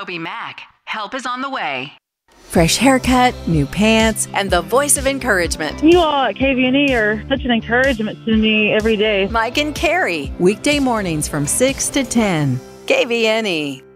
Toby Mac. Help is on the way. Fresh haircut, new pants, and the voice of encouragement. You all at KVNE are such an encouragement to me every day. Mike and Carrie, weekday mornings from 6 to 10. KVNE.